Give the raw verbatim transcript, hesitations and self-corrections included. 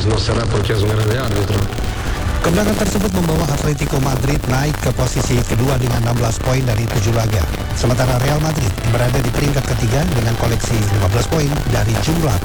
no será porque es un grande árbitro. Kemenangan tersebut membawa Atletico Madrid naik ke posisi kedua dengan enam belas poin dari tujuh laga. Sementara Real Madrid berada di peringkat ketiga dengan koleksi lima belas poin dari jumlah